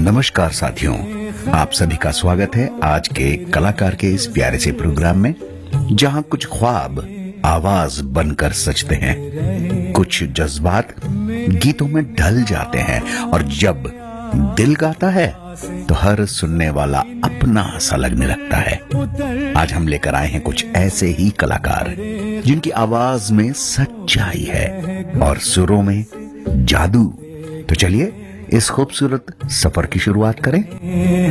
नमस्कार साथियों, आप सभी का स्वागत है आज के कलाकार के इस प्यारे से प्रोग्राम में, जहां कुछ ख्वाब आवाज बनकर सजते हैं, कुछ जज्बात गीतों में ढल जाते हैं और जब दिल गाता है तो हर सुनने वाला अपना सा लगने लगता है। आज हम लेकर आए हैं कुछ ऐसे ही कलाकार जिनकी आवाज में सच्चाई है और सुरों में जादू। तो चलिए इस खूबसूरत सफर की शुरुआत करें।